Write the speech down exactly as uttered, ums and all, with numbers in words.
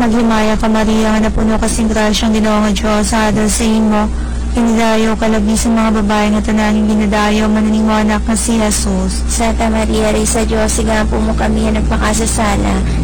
Maghimaya ka, Maria, nga napuno kasing grasyang Ginoo nga Diyos, adal sa imo. Kinidayo kalabi sa mga babae nga tananging ginadayo mananing mo anak nga si Jesus. Santa Maria, Rey sa Diyos, sigapo mo kami nga nagpakasasala,